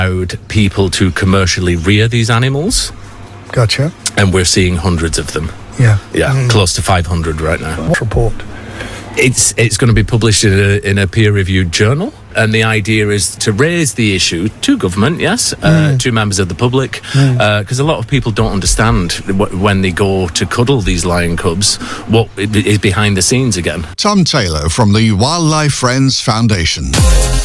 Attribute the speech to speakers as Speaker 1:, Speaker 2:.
Speaker 1: allowed people to commercially rear these animals.
Speaker 2: Gotcha.
Speaker 1: And we're seeing hundreds of them.
Speaker 2: Yeah.
Speaker 1: Yeah, close to 500 right now.
Speaker 2: What report?
Speaker 1: It's going to be published in a peer-reviewed journal, and the idea is to raise the issue to government, yes, to members of the public, because a lot of people don't understand when they go to cuddle these lion cubs what is behind the scenes again.
Speaker 3: Tom Taylor from the Wildlife Friends Foundation.